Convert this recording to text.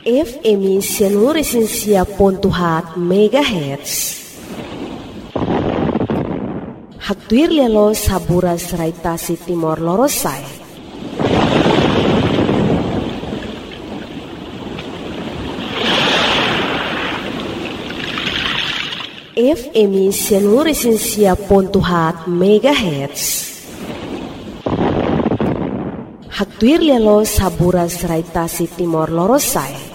FM 106.4 MHz. Hagtuir lelo saburas raitasi Timor Lorosai. FM 106.4 MHz. Hagtuir lelo saburas raitasi Timor Lorosai.